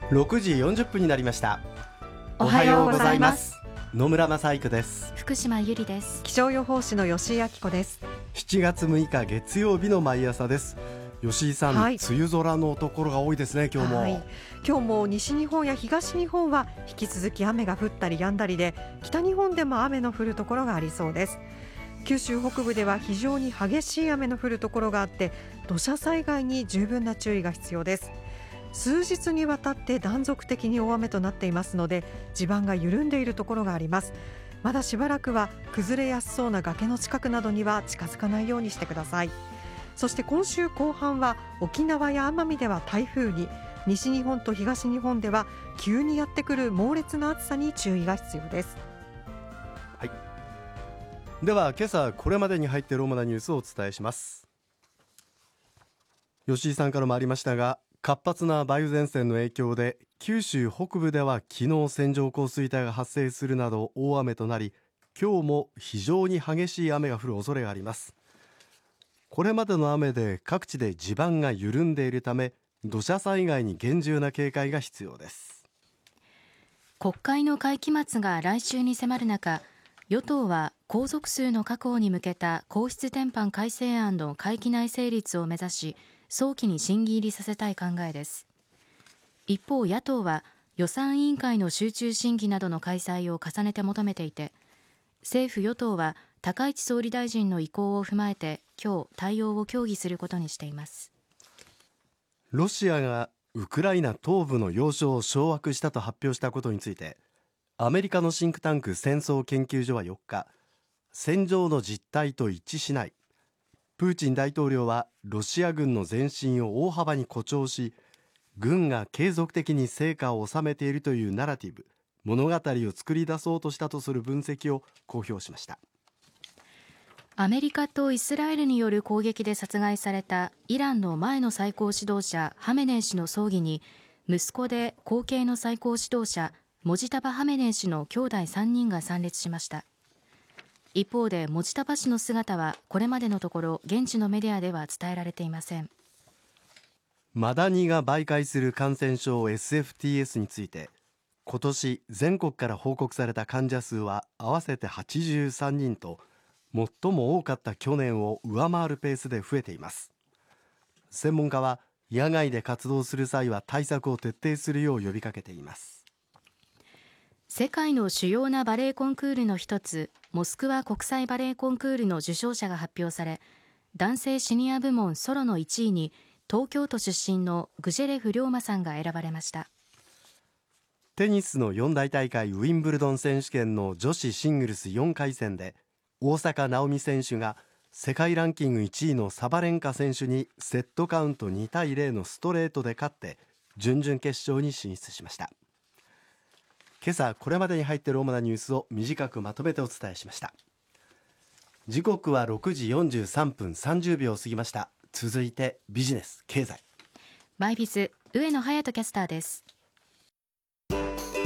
6時40分になりました。 おはようございます。 野村正育です。 福島ゆりです。 気象予報士の吉井明子です。 7月6日月曜日の毎朝です。吉井さん、梅雨空のところが多いですね。今日も、 今日も西日本や東日本は引き続き雨が降ったり止んだりで、北日本でも雨の降るところがありそうです。九州北部では非常に激しい雨の降るところがあって、土砂災害に十分な注意が必要です。数日にわたって断続的に大雨となっていますので、地盤が緩んでいるところがあります。まだしばらくは崩れやすそうな崖の近くなどには近づかないようにしてください。そして今週後半は沖縄や奄美では台風に、西日本と東日本では急にやってくる猛烈な暑さに注意が必要です。 では今朝これまでに入っている主なニュースをお伝えします。吉井さんからもありましたが、活発な梅雨前線の影響で九州北部では昨日線状降水帯が発生するなど大雨となり、今日も非常に激しい雨が降る恐れがあります。これまでの雨で各地で地盤が緩んでいるため、土砂災害に厳重な警戒が必要です。 国会の会期末が来週に迫る中、与党は皇族数の確保に向けた皇室典範改正案の会期内成立を目指し、早期に審議入りさせたい考えです。一方、野党は予算委員会の集中審議などの開催を重ねて求めていて、政府与党は高市総理大臣の意向を踏まえて今日対応を協議することにしています。 ロシアがウクライナ東部の要衝を掌握したと発表したことについて、アメリカのシンクタンク戦争研究所は4日、戦場の実態と一致しない、プーチン大統領はロシア軍の前進を大幅に誇張し、軍が継続的に成果を収めているというナラティブ、物語を作り出そうとしたとする分析を公表しました。 アメリカとイスラエルによる攻撃で殺害されたイランの前の最高指導者ハメネイ師の葬儀に、息子で後継の最高指導者モジタバ・ハメネイ師の兄弟3人が参列しました。一方でモジタバ氏の姿はこれまでのところ現地のメディアでは伝えられていません。 マダニが媒介する感染症 SFTS について、今年全国から報告された患者数は合わせて83人と、最も多かった去年を上回るペースで増えています。専門家は野外で活動する際は対策を徹底するよう呼びかけています。 世界の主要なバレエコンクールの一つ、モスクワ国際バレエコンクールの受賞者が発表され、男性シニア部門ソロの1位に東京都出身のグジェレフ龍馬さんが選ばれました。 テニスの四大大会ウィンブルドン選手権の女子シングルス4回戦で、大坂なおみ選手が世界ランキング1位のサバレンカ選手にセットカウント2対0のストレートで勝って準々決勝に進出しました。今朝これまでに入っている主なニュースを短くまとめてお伝えしました。時刻は6時43分30秒を過ぎました。続いてビジネス経済マイビズ上野隼人キャスターです。 今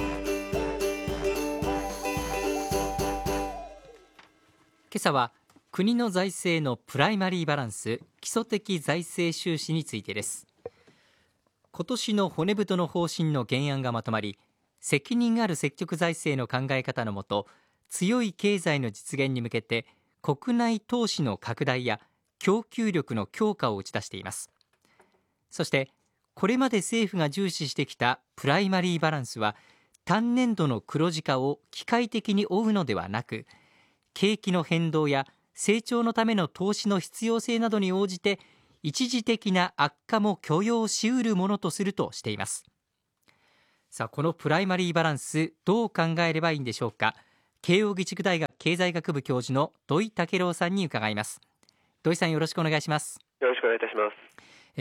朝は国の財政のプライマリーバランス、基礎的財政収支についてです。今年の骨太の方針の原案がまとまり、責任ある積極財政の考え方のもと、強い経済の実現に向けて国内投資の拡大や供給力の強化を打ち出しています。そしてこれまで政府が重視してきたプライマリーバランスは、単年度の黒字化を機械的に追うのではなく、景気の変動や成長のための投資の必要性などに応じて一時的な悪化も許容しうるものとするとしています。さあ、このプライマリーバランス、どう考えればいいんでしょうか。慶應義塾大学経済学部教授の土井武郎さんに伺います。土井さん、よろしくお願いします。 よろしくお願いいたします。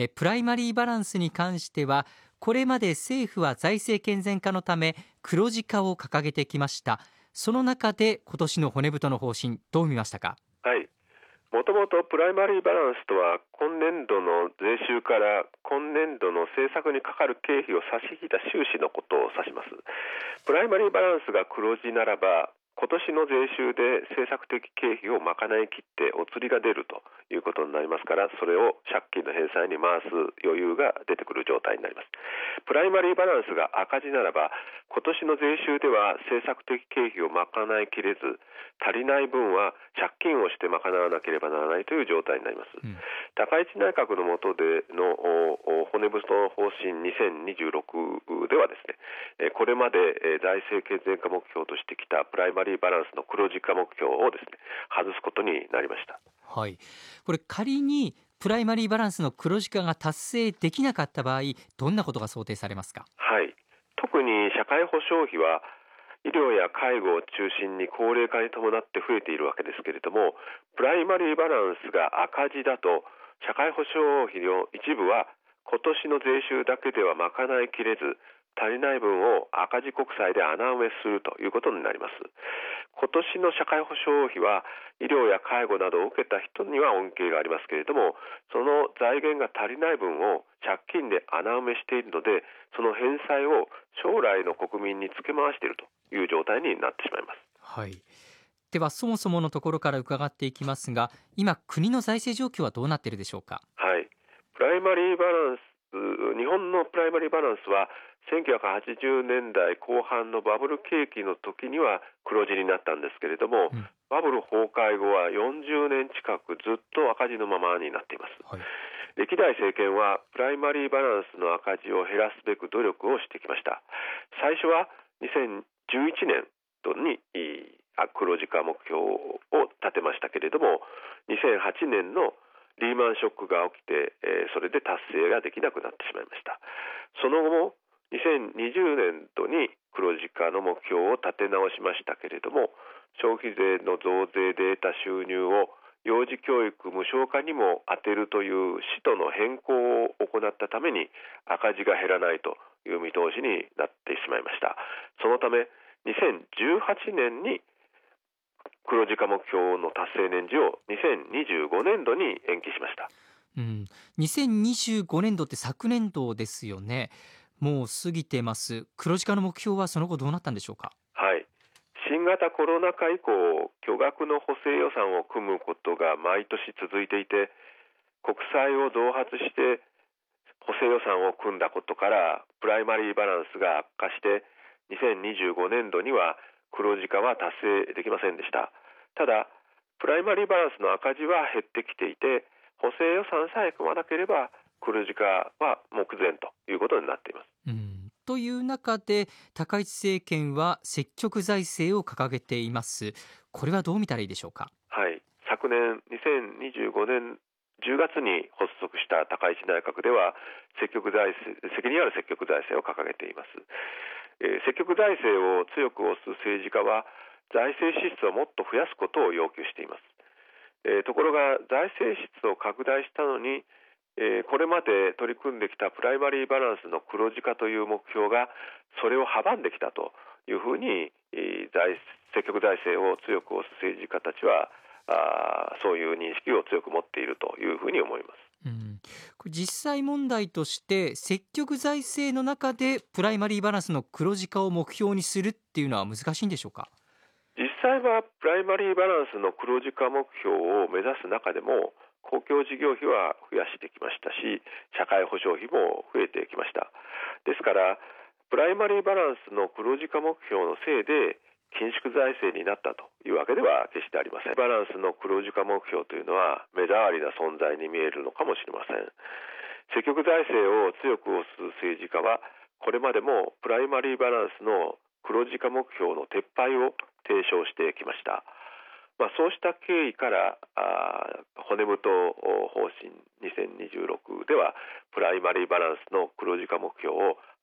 プライマリーバランスに関しては、これまで政府は財政健全化のため黒字化を掲げてきました。その中で今年の骨太の方針、どう見ましたか。 はい、もともとプライマリーバランスとは、今年度の税収から今年度の政策にかかる経費を差し引いた収支のことを指します。プライマリーバランスが黒字ならば、今年の税収で政策的経費を賄い切ってお釣りが出るということになりますから、それを借金の返済に回す余裕が出てくる状態になります。プライマリーバランスが赤字ならば、今年の税収では政策的経費を賄いきれず、足りない分は借金をして賄わなければならないという状態になります。高市内閣の下での骨太方針2026ではですね、これまで財政健全化目標としてきたプライマリーバランスの黒字化目標をですね、外すことになりました。 はい、これ仮にプライマリーバランスの黒字化が達成できなかった場合、どんなことが想定されますか？ はい、特に社会保障費は医療や介護を中心に高齢化に伴って増えているわけですけれども、プライマリーバランスが赤字だと社会保障費の一部は今年の税収だけでは賄いきれず、足りない分を赤字国債で穴埋めするということになります。今年の社会保障費は医療や介護などを受けた人には恩恵がありますけれども、その財源が足りない分を借金で穴埋めしているので、その返済を将来の国民に付け回しているという状態になってしまいます。 はい、ではそもそものところから伺っていきますが、今国の財政状況はどうなっているでしょうか？ はい、プライマリーバランス、日本のプライマリーバランスは1980年代後半のバブル景気の時には黒字になったんですけれども、バブル崩壊後は40年近くずっと赤字のままになっています。歴代政権はプライマリーバランスの赤字を減らすべく努力をしてきました。最初は2011年度に黒字化目標を立てましたけれども、2008年のリーマンショックが起きて、それで達成ができなくなってしまいました。その後も2020年度に黒字化の目標を立て直しましたけれども、消費税の増税で得た収入を幼児教育無償化にも充てるという使途の変更を行ったために赤字が減らないという見通しになってしまいました。そのため2018年に黒字化目標の達成年次を2025年度に延期しました。 2025年度って昨年度ですよね。もう過ぎてます。黒字化の目標はその後どうなったんでしょうか？ はい、新型コロナ禍以降、巨額の補正予算を組むことが毎年続いていて、国債を増発して補正予算を組んだことからプライマリーバランスが悪化して2025年度には黒字化は達成できませんでした。ただプライマリーバランスの赤字は減ってきていて、補正予算さえ組まなければ黒字化は目前ということになっています。 という中で高市政権は積極財政を掲げています。これはどう見たらいいでしょうか？ はい、昨年2025年10月に発足した高市内閣では責任ある積極財政を掲げています。積極財政を強く推す政治家は財政支出をもっと増やすことを要求しています。ところが財政支出を拡大したのに、これまで取り組んできたプライマリーバランスの黒字化という目標がそれを阻んできたというふうに、積極財政を強く推す政治家たちはそういう認識を強く持っているというふうに思います。 これ実際問題として積極財政の中でプライマリーバランスの黒字化を目標にするっていうのは難しいんでしょうか？ 実際はプライマリーバランスの黒字化目標を目指す中でも公共事業費は増やしてきましたし、社会保障費も増えてきました。ですからプライマリーバランスの黒字化目標のせいで緊縮財政になったというわけでは決してありません。バランスの黒字化目標というのは目障りな存在に見えるのかもしれません。積極財政を強く推す政治家はこれまでもプライマリーバランスの黒字化目標の撤廃を提唱してきました。そうした経緯から骨太方針2026ではプライマリーバランスの黒字化目標を